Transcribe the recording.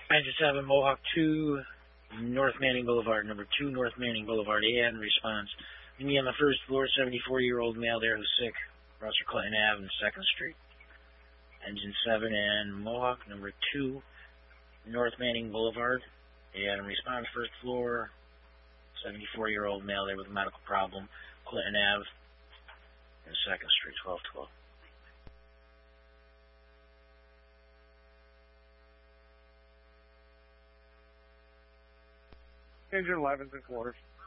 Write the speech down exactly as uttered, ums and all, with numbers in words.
Engine seven, Mohawk two, North Manning Boulevard, number two, North Manning Boulevard. A N response. Meet me on the first floor, seventy-four-year-old male there who's sick. Russell Clinton Avenue, second Street. Engine seven and Mohawk, number two, North Manning Boulevard. A N response, first floor, seventy-four-year-old male there with a medical problem. Clinton Avenue, second Street, twelve twelve. Engine eleven and quarters.